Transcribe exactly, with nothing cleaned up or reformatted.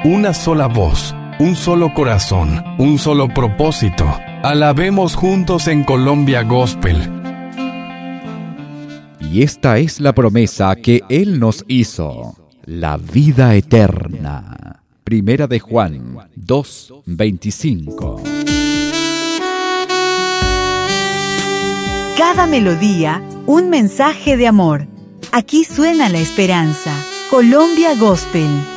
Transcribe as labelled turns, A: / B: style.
A: una sola voz, un solo corazón, un solo propósito. Alabemos juntos en Colombia Gospel.
B: Y esta es la promesa que Él nos hizo, la vida eterna. Primera de Juan dos, veinticinco.
C: Cada melodía, un mensaje de amor. Aquí suena la esperanza. Colombia Gospel.